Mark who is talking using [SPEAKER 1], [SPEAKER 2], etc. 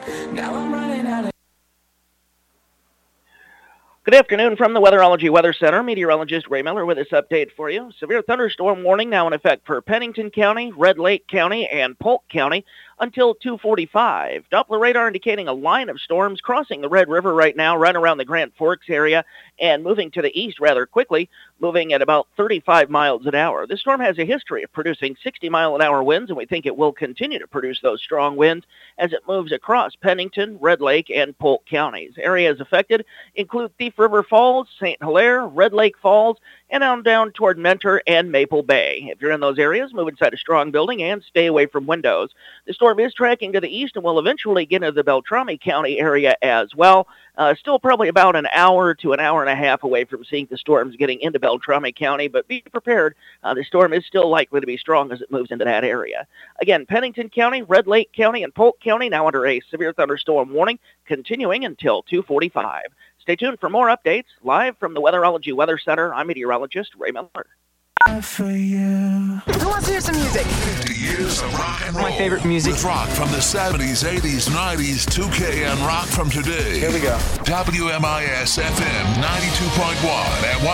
[SPEAKER 1] Now I'm running out of.
[SPEAKER 2] Good afternoon from the Weatherology Weather Center. Meteorologist Ray Miller with this update for you. Severe thunderstorm warning now in effect for Pennington County, Red Lake County, and Polk County until 2:45. Doppler radar indicating a line of storms crossing the Red River right now, right around the Grand Forks area, and moving to the east rather quickly, moving at about 35 miles an hour. This storm has a history of producing 60-mile-an-hour winds, and we think it will continue to produce those strong winds as it moves across Pennington, Red Lake, and Polk counties. Areas affected include Thief River Falls, St. Hilaire, Red Lake Falls, and on down toward Mentor and Maple Bay. If you're in those areas, move inside a strong building and stay away from windows. The storm is tracking to the east and will eventually get into the Beltrami County area as well. Still probably about an hour to an hour and a half away from seeing the storms getting into Beltrami County, but be prepared. The storm is still likely to be strong as it moves into that area. Again, Pennington County, Red Lake County, and Polk County now under a severe thunderstorm warning, continuing until 2:45. Stay tuned for more updates. Live from the Weatherology Weather Center, I'm meteorologist Ray Miller.
[SPEAKER 3] For you.
[SPEAKER 4] Who wants to hear some music?
[SPEAKER 5] 50 years of rock and roll.
[SPEAKER 4] My favorite music.
[SPEAKER 5] With rock from the 70s, 80s, 90s, 2K, and rock from today.
[SPEAKER 4] Here we go.
[SPEAKER 5] WMIS FM 92.1 at